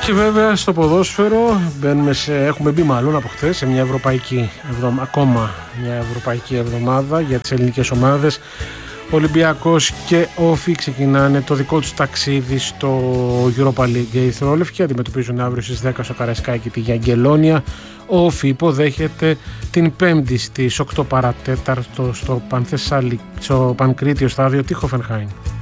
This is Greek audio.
Και βέβαια στο ποδόσφαιρο έχουμε μπει μάλλον από χθες σε μια ακόμα μια ευρωπαϊκή εβδομάδα για τις ελληνικές ομάδες. Ο Ολυμπιακός και ο Όφη ξεκινάνε το δικό τους ταξίδι στο Europa League. Οι Ηθρόλευκοι αντιμετωπίζουν αύριο στις 10 στο Καραϊσκάκι τη Γιαγγελόνια. Ο Όφη υποδέχεται την Πέμπτη στις 8 παρατέταρτο στο Πανκρίτιο στάδιο τη Χόφενχάιμ.